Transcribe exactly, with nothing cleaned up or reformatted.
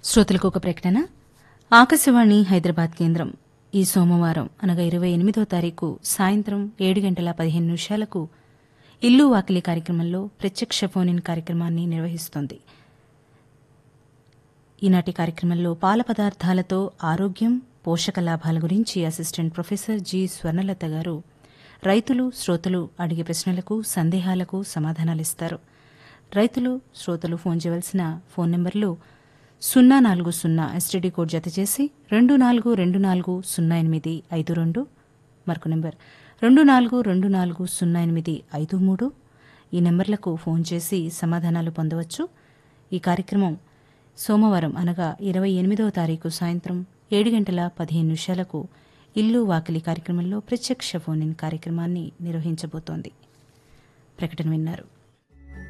శ్రోతలకు ఒక ప్రకటన. ఆకాశవాణి హైదరాబాద్ కేంద్రం ఈ సోమవారం అనగా ఇరవై ఎనిమిదో తారీఖు సాయంత్రం ఏడు గంటల పదిహేను నిమిషాలకు ఇల్లు వాకిలి కార్యక్రమంలో ప్రత్యక్ష ఫోన్ ఇన్ కార్యక్రమాన్ని నిర్వహిస్తోంది. ఈనాటి కార్యక్రమంలో పాల పదార్థాలతో ఆరోగ్యం, పోషక లాభాల గురించి అసిస్టెంట్ ప్రొఫెసర్ జి స్వర్ణలత గారు రైతులు, శ్రోతలు అడిగే ప్రశ్నలకు, సందేహాలకు సమాధానాలిస్తారు. రైతులు, శ్రోతలు ఫోన్ చేయవలసిన ఫోన్ నెంబర్లు సున్నా నాలుగు సున్నా ఎస్టీడీ కోడ్ జత చేసి రెండు నాలుగు రెండు నాలుగు సున్నా ఎనిమిది ఐదు రెండు, మరొక నెంబర్ రెండు నాలుగు రెండు నాలుగు సున్నా ఎనిమిది ఐదు మూడు. ఈ నెంబర్లకు ఫోన్ చేసి సమాధానాలు పొందవచ్చు. ఈ కార్యక్రమం సోమవారం అనగా ఇరవై ఎనిమిదవ తారీఖు సాయంత్రం ఏడు గంటల పదిహేను నిమిషాలకు ఇల్లు వాకిలి కార్యక్రమంలో ప్రత్యక్ష ఫోన్ ఇన్ కార్యక్రమాన్ని నిర్వహించబోతోంది. ప్రకటన విన్నారు.